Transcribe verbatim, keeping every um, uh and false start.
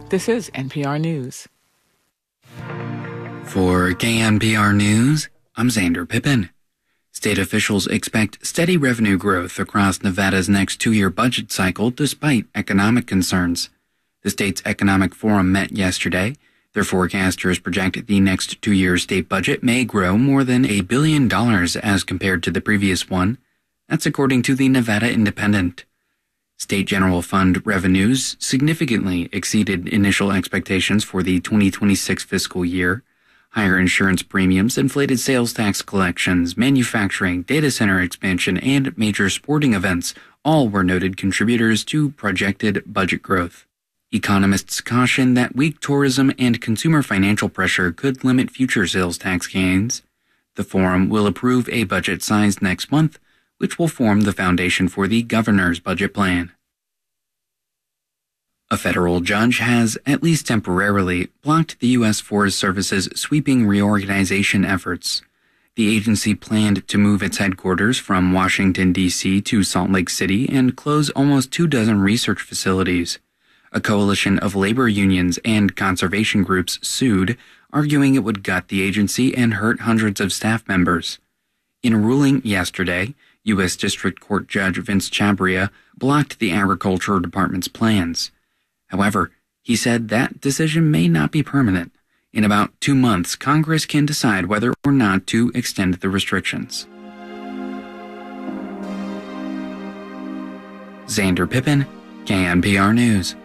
This is N P R News. For K N P R News, I'm Xander Pippin. State officials expect steady revenue growth across Nevada's next two-year budget cycle despite economic concerns. The state's economic forum met yesterday. Their forecasters project the next two-year state budget may grow more than a billion dollars as compared to the previous one. That's according to the Nevada Independent. State general fund revenues significantly exceeded initial expectations for the twenty twenty-six fiscal year. Higher insurance premiums, inflated sales tax collections, manufacturing, data center expansion, and major sporting events all were noted contributors to projected budget growth. Economists caution that weak tourism and consumer financial pressure could limit future sales tax gains. The forum will approve a budget size next month, which will form the foundation for the governor's budget plan. A federal judge has, at least temporarily, blocked the U S Forest Service's sweeping reorganization efforts. The agency planned to move its headquarters from Washington, D C to Salt Lake City and close almost two dozen research facilities. A coalition of labor unions and conservation groups sued, arguing it would gut the agency and hurt hundreds of staff members. In a ruling yesterday, U S District Court Judge Vince Chabria blocked the Agriculture Department's plans. However, he said that decision may not be permanent. In about two months, Congress can decide whether or not to extend the restrictions. Xander Pippin, K N P R News.